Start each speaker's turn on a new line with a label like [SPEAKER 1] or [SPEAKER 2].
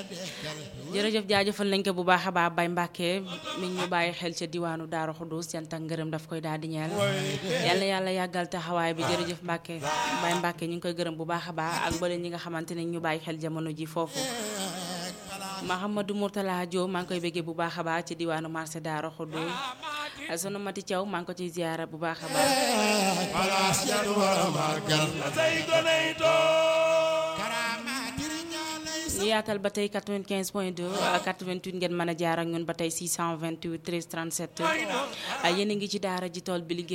[SPEAKER 1] jërëjëf jaajëfal nañ ko bu baax a baax Baye Mbacke mi ngi ñu bàyyi xel ca diwaanu Daaru Xuddus cant ak ngërëm daf koy daal di ñeel yàlla yàlla yàggal taxawaay bi jërëjëf Mbacke Baye Mbacke ñu ngi koy gërëm bu baax a baax ak mbooleem ñi nga xamante ne ñu bàyyi xel jamono ji foofu Mahamadou Mourtala Diop maa ngi koy bëggee bu baax a baax ci diwaanu marché Daaru Xuddus sunu Mati Thiaw maa ngi ko ciy ziyaara bu baax a baax ñu yaatal ba tey 95.2 88 ngeen mën a jaar ak ñun ba tey 628 13 37 yéen a ngi ci daara ji tool bi liggéey